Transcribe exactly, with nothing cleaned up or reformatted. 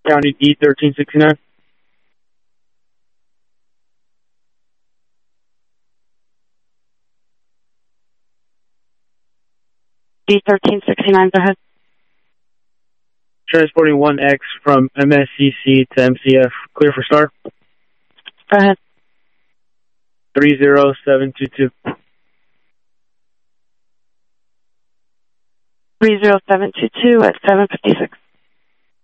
County D thirteen sixty-nine. D thirteen sixty-nine, go ahead. Transporting one X from M S C C to M C F. Clear for start. Go ahead. three zero seven two two. three zero seven two two at seven fifty-six.